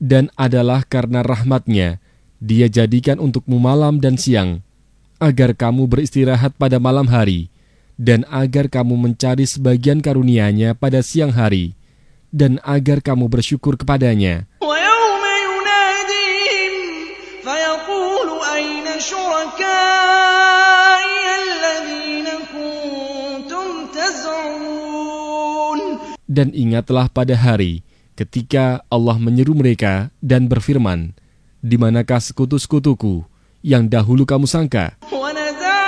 Dan adalah karena rahmat-Nya, Dia jadikan untukmu malam dan siang, agar kamu beristirahat pada malam hari, dan agar kamu mencari sebagian karunia-Nya pada siang hari, dan agar kamu bersyukur kepadanya. وَيَوْمَ يُنَادِيهِمْ فَيَقُولُ أَيْنَ شُرَكَائِيَ الَّذِينَ كُنتُمْ تَزْعُمُونَ. Dan ingatlah pada hari ketika Allah menyeru mereka dan berfirman, di manakah sekutu-sekutuku yang dahulu kamu sangka?